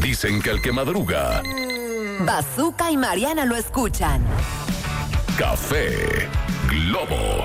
Dicen que el que madruga, Bazooka y Mariana lo escuchan. Café Globo.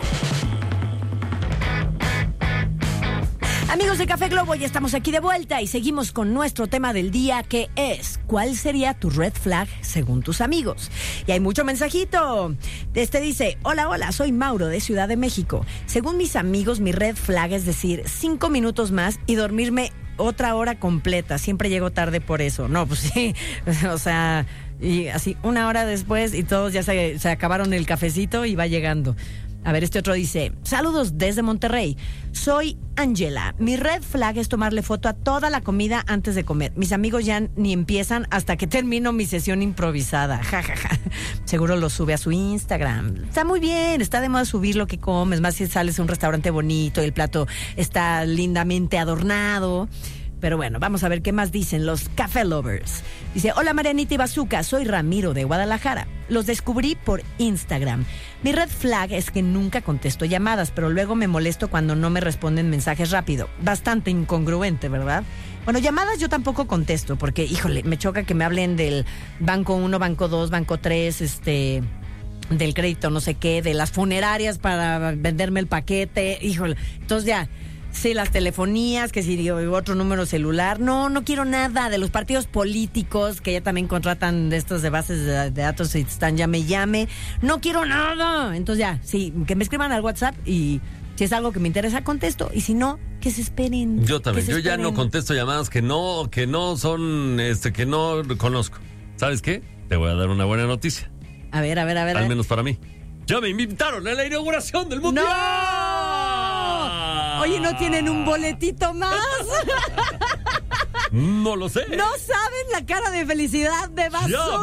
Amigos de Café Globo, ya estamos aquí de vuelta y seguimos con nuestro tema del día, que es: ¿cuál sería tu red flag según tus amigos? Y hay mucho mensajito. Dice: hola, soy Mauro de Ciudad de México. Según mis amigos, mi red flag es decir 5 minutos más y dormirme otra hora completa. Siempre llego tarde por eso. No, pues sí, o sea, y así 1 hora después y todos ya se acabaron el cafecito y va llegando. A ver, este otro dice: saludos desde Monterrey. Soy Ángela. Mi red flag es tomarle foto a toda la comida antes de comer. Mis amigos ya ni empiezan hasta que termino mi sesión improvisada. Ja, ja, ja. Seguro lo sube a su Instagram. Está muy bien, está de moda subir lo que comes, más si sales a un restaurante bonito y el plato está lindamente adornado. Pero bueno, vamos a ver qué más dicen los Café Lovers. Dice: hola Marianita y Bazooka, soy Ramiro de Guadalajara. Los descubrí por Instagram. Mi red flag es que nunca contesto llamadas, pero luego me molesto cuando no me responden mensajes rápido. Bastante incongruente, ¿verdad? Bueno, llamadas yo tampoco contesto porque, híjole, me choca que me hablen del Banco 1, Banco 2, Banco 3, del crédito no sé qué, de las funerarias para venderme el paquete, híjole. Entonces ya... sí, las telefonías, que si otro número celular. No quiero nada de los partidos políticos, que ya también contratan de estos de bases de datos y están llame. No quiero nada. Entonces ya, sí, que me escriban al WhatsApp y si es algo que me interesa, contesto. Y si no, que se esperen. Yo también. Yo ya no contesto llamadas que no son, que no conozco. ¿Sabes qué? Te voy a dar una buena noticia. A ver. Al menos para mí. Ya me invitaron a la inauguración del Mundial. ¡No! Oye, ¿no tienen un boletito más? No lo sé. No saben la cara de felicidad de Bazooka.